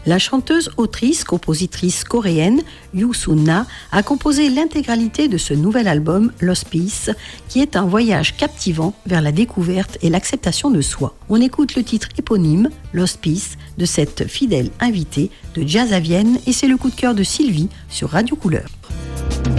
La chanteuse, autrice, compositrice coréenne Yoo Sun-na a composé l'intégralité de ce nouvel album Lost Peace, qui est un voyage captivant vers la découverte et l'acceptation de soi. On écoute le titre éponyme Lost Peace de cette fidèle invitée de Jazz à Vienne et c'est le coup de cœur de Sylvie sur Radio Couleur.